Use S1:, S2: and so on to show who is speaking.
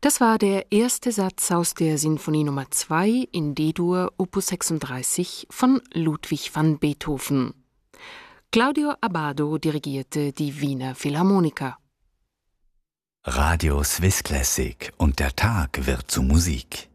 S1: Das war der erste Satz aus der Sinfonie Nummer 2 in D-Dur Opus 36 von Ludwig van Beethoven. Claudio Abbado dirigierte die Wiener Philharmoniker.
S2: Radio Swiss Classic und der Tag wird zu Musik.